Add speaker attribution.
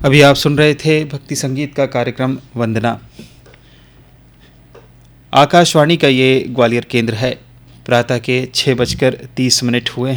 Speaker 1: अभी आप सुन रहे थे भक्ति संगीत का कार्यक्रम वंदना। आकाशवाणी का ये ग्वालियर केंद्र है। प्रातः के 6:30 हुए हैं।